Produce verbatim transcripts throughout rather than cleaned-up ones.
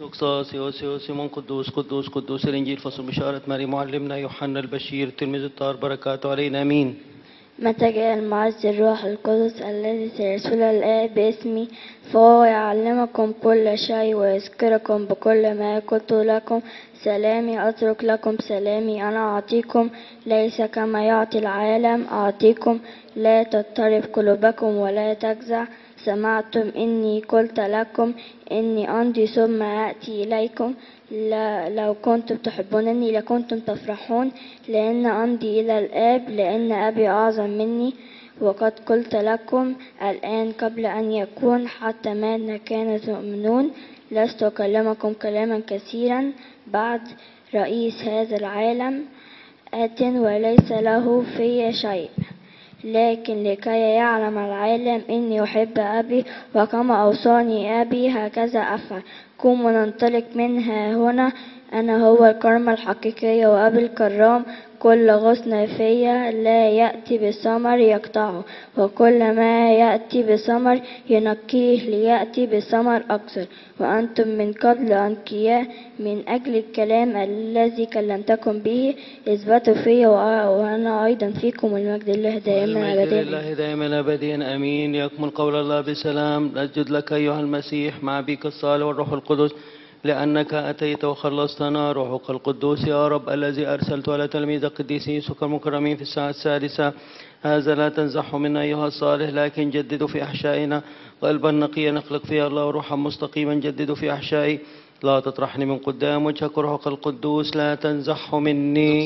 دوكساس يوسيو سيمون قدوس قدوس قدوس الإنجيل فصل بشارة ماري معلمنا يوحنا البشير تلميذ الطاهر بركاته علينا آمين. متى جاء المعز الروح القدس الذي سيرسل الآب باسمي فهو يعلمكم كل شيء ويذكركم بكل ما قلت لكم. سلامي أترك لكم، سلامي أنا أعطيكم، ليس كما يعطي العالم أعطيكم. لا تضطرب قلوبكم ولا تجزع. سمعتم إني قلت لكم إني أمضي ثم آتي إليكم. لا لو كنتم تحبونني لكنتم تفرحون، لأن أمضي إلى الآب، لأن أبي أعظم مني. وقد قلت لكم الآن قبل أن يكون حتى ما كان تؤمنون. لست أكلمكم كلاما كثيرا بعد، رئيس هذا العالم آت وليس له في شيء، لكن لكي يعلم العالم إني أحب أبي، وكما أوصاني أبي هكذا أفعل. قوموا ننطلق منها هنا. أنا هو الكرمة الحقيقية وأبي الكرام. كل غصن فيا لا يأتي بثمر يقطعه، وكل ما يأتي بثمر ينقيه ليأتي بثمر أكثر. وأنتم من قبل أنقياء من أجل الكلام الذي كلمتكم به. اثبتوا فيا وأنا أيضا فيكم، والمجد لله دائما المجد أبدا. لله دائما أبديا آمين. يكمل قول الله بسلام. نسجد لك أيها المسيح مع أبيك الصالح والروح القدس، لأنك أتيت وخلصتنا. روحك القدوس يا رب الذي أرسلت على تلاميذ القديسين سكر المكرمين في الساعة السادسة، هذا لا تنزحه منا أيها الصالح، لكن جددوا في أحشائنا قلبا نقيا نخلق فيها الله، وروحا مستقيما جددوا في أحشائي. لا تطرحني من قدام وجهك، روحك القدوس لا تنزحه مني.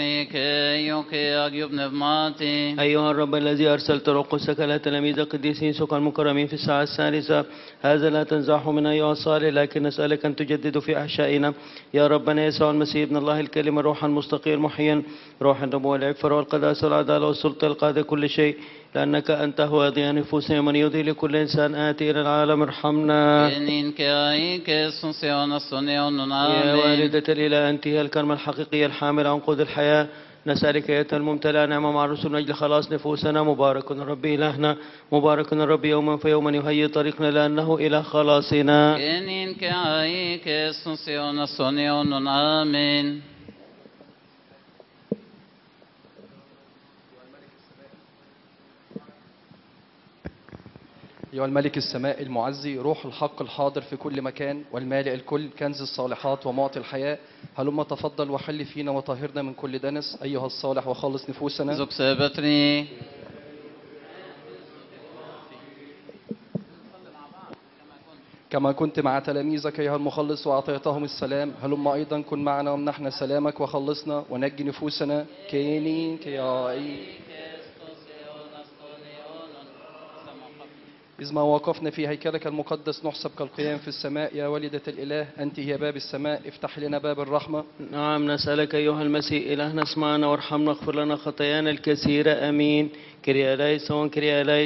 أيها الرب الذي أرسلت روح قدسك على تلاميذ القديسين سكر المكرمين في الساعة الثالثة، هذا لا تنزحه من أيها الصالح، لكن نسألك أن تجدد في أحشائنا يا ربنا يسوع المسيح ابن الله الكلمة، روحا مستقيم محيا، روح النبوة والعفة والقداسة والعدالة والسلطة القادة كل شيء، لأنك أنت هو ضياء نفوسنا من يضي لكل إنسان آتي إلى العالم. ارحمنا يا والدة الإله، أنت هي الكلمة الحقيقية الحاملة عنقود الحياة. نسألك يا الممتلئة نعمة مع الرسل من أجل خلاص نفوسنا. مبارك الرب إلهنا، مبارك الرب يوما فيوما يهيئ طريقنا لأنه إله خلاصنا. آمين. أيها الملك السماء المعزي، روح الحق الحاضر في كل مكان والمالئ الكل، كنز الصالحات ومعطي الحياة، هلما تفضل وحل فينا وطهرنا من كل دنس أيها الصالح وخلص نفوسنا. زوك سابتني كما كنت مع تلاميذك أيها المخلص وأعطيتهم السلام، هلما أيضا كن معنا وامنحنا سلامك وخلصنا ونجي نفوسنا. كيني كياي إذ ما وقفنا في هيكلك المقدس نحسب كالقيام في السماء. يا والدة الإله، أنت هي باب السماء، افتح لنا باب الرحمة. نعم نسألك أيها المسيح إلهنا اسمعنا وارحمنا، اغفر لنا خطايانا الكثيرة. آمين. كريا ليسون كريا ليسون.